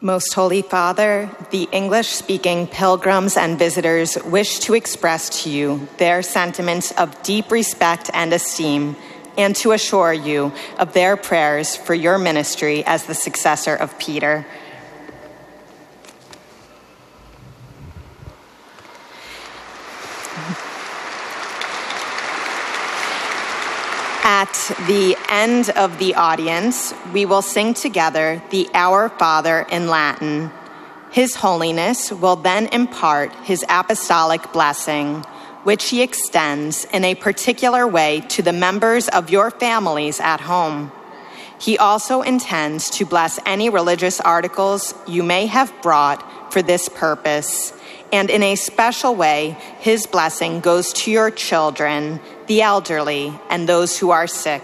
Most Holy Father, the English-speaking pilgrims and visitors wish to express to you their sentiments of deep respect and esteem, and to assure you of their prayers for your ministry as the successor of Peter. At the end of the audience, we will sing together the Our Father in Latin. His Holiness will then impart his apostolic blessing, which he extends in a particular way to the members of your families at home. He also intends to bless any religious articles you may have brought for this purpose. And in a special way, his blessing goes to your children, the elderly, and those who are sick.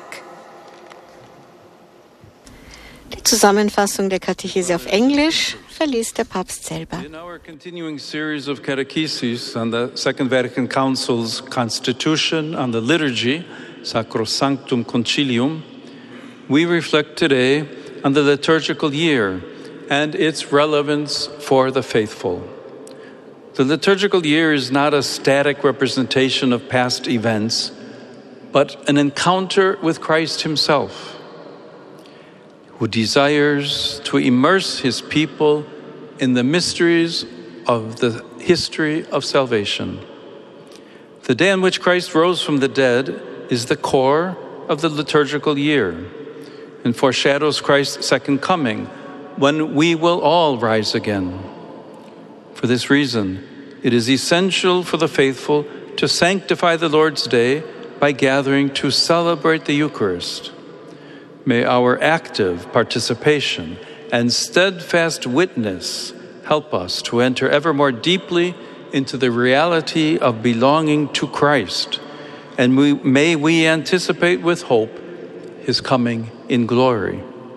Die Zusammenfassung der Katechese auf Englisch verliest der Papst selber. In our continuing series of catecheses on the Second Vatican Council's Constitution on the Liturgy, Sacrosanctum Concilium, we reflect today on the liturgical year and its relevance for the faithful. The liturgical year is not a static representation of past events, but an encounter with Christ himself, who desires to immerse his people in the mysteries of the history of salvation. The day on which Christ rose from the dead is the core of the liturgical year and foreshadows Christ's second coming, when we will all rise again. For this reason, it is essential for the faithful to sanctify the Lord's Day by gathering to celebrate the Eucharist. May our active participation and steadfast witness help us to enter ever more deeply into the reality of belonging to Christ, and may we anticipate with hope his coming in glory.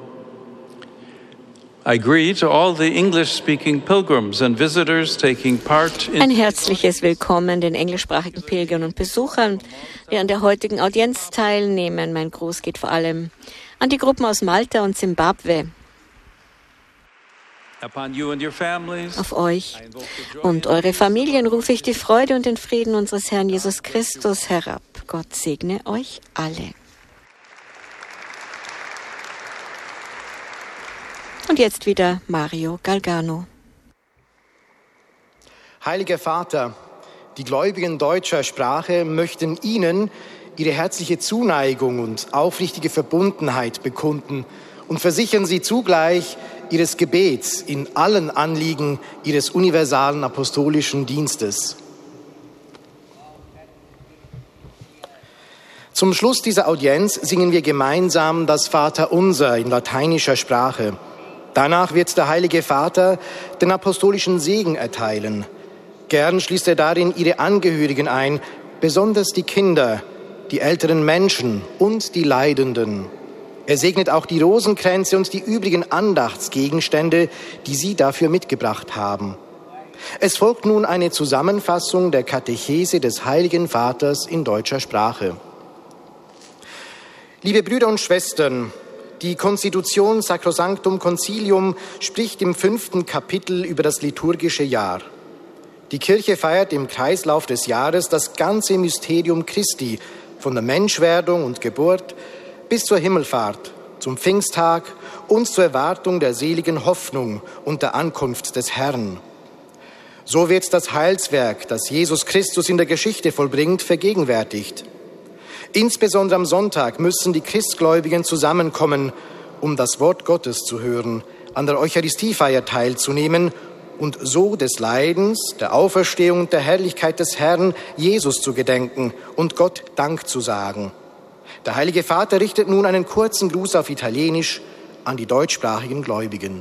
I greet all the English-speaking pilgrims and visitors taking part in... Ein herzliches Willkommen den englischsprachigen Pilgern und Besuchern, die an der heutigen Audienz teilnehmen. Mein Gruß geht vor allem an die Gruppen aus Malta und Zimbabwe. Auf euch und eure Familien rufe ich die Freude und den Frieden unseres Herrn Jesus Christus herab. Gott segne euch alle. Und jetzt wieder Mario Galgano. Heiliger Vater, die Gläubigen deutscher Sprache möchten Ihnen ihre herzliche Zuneigung und aufrichtige Verbundenheit bekunden und versichern Sie zugleich Ihres Gebets in allen Anliegen Ihres universalen apostolischen Dienstes. Zum Schluss dieser Audienz singen wir gemeinsam das Vaterunser in lateinischer Sprache. Danach wird der Heilige Vater den apostolischen Segen erteilen. Gern schließt er darin Ihre Angehörigen ein, besonders die Kinder, die älteren Menschen und die Leidenden. Er segnet auch die Rosenkränze und die übrigen Andachtsgegenstände, die Sie dafür mitgebracht haben. Es folgt nun eine Zusammenfassung der Katechese des Heiligen Vaters in deutscher Sprache. Liebe Brüder und Schwestern, die Konstitution Sacrosanctum Concilium spricht im 5. Kapitel über das liturgische Jahr. Die Kirche feiert im Kreislauf des Jahres das ganze Mysterium Christi, von der Menschwerdung und Geburt bis zur Himmelfahrt, zum Pfingsttag und zur Erwartung der seligen Hoffnung und der Ankunft des Herrn. So wird das Heilswerk, das Jesus Christus in der Geschichte vollbringt, vergegenwärtigt. Insbesondere am Sonntag müssen die Christgläubigen zusammenkommen, um das Wort Gottes zu hören, an der Eucharistiefeier teilzunehmen und so des Leidens, der Auferstehung und der Herrlichkeit des Herrn Jesus zu gedenken und Gott Dank zu sagen. Der Heilige Vater richtet nun einen kurzen Gruß auf Italienisch an die deutschsprachigen Gläubigen.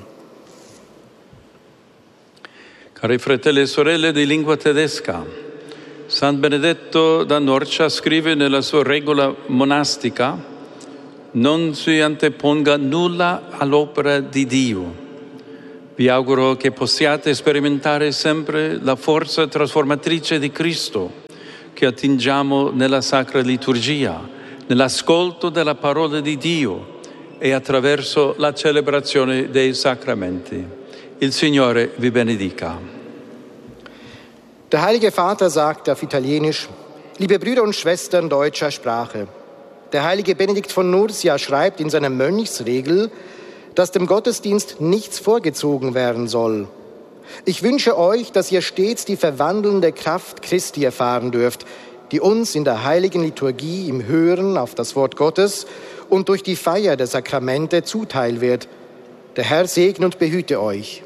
Cari fratelli e sorelle di lingua tedesca, San Benedetto da Norcia scrive nella sua regola monastica: non si anteponga nulla all'opera di Dio. Vi auguro che possiate sperimentare sempre la forza trasformatrice di Cristo che attingiamo nella Sacra Liturgia, nell'ascolto della parola di Dio e attraverso la celebrazione dei sacramenti. Il Signore vi benedica. Der Heilige Vater sagt auf Italienisch: Liebe Brüder und Schwestern deutscher Sprache, der heilige Benedikt von Nursia schreibt in seiner Mönchsregel, dass dem Gottesdienst nichts vorgezogen werden soll. Ich wünsche euch, dass ihr stets die verwandelnde Kraft Christi erfahren dürft, die uns in der heiligen Liturgie im Hören auf das Wort Gottes und durch die Feier der Sakramente zuteil wird. Der Herr segne und behüte euch.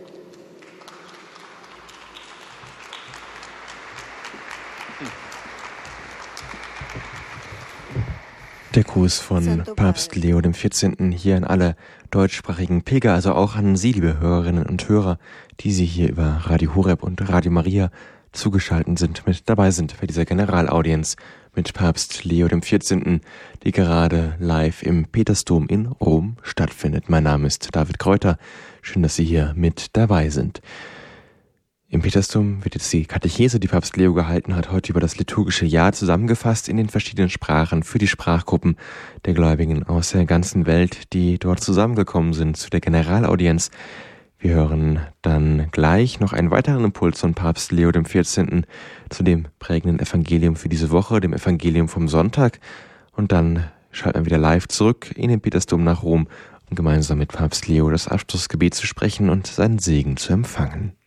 Der Gruß von Papst Leo XIV. Hier an alle deutschsprachigen Pilger, also auch an Sie, liebe Hörerinnen und Hörer, die Sie hier über Radio Horeb und Radio Maria zugeschaltet sind, mit dabei sind bei dieser Generalaudienz mit Papst Leo XIV., die gerade live im Petersdom in Rom stattfindet. Mein Name ist David Kräuter. Schön, dass Sie hier mit dabei sind. Im Petersdom wird jetzt die Katechese, die Papst Leo gehalten hat, heute über das liturgische Jahr zusammengefasst in den verschiedenen Sprachen für die Sprachgruppen der Gläubigen aus der ganzen Welt, die dort zusammengekommen sind zu der Generalaudienz. Wir hören dann gleich noch einen weiteren Impuls von Papst Leo XIV. Zu dem prägenden Evangelium für diese Woche, dem Evangelium vom Sonntag. Und dann schalten wir wieder live zurück in den Petersdom nach Rom, um gemeinsam mit Papst Leo das Abschlussgebet zu sprechen und seinen Segen zu empfangen.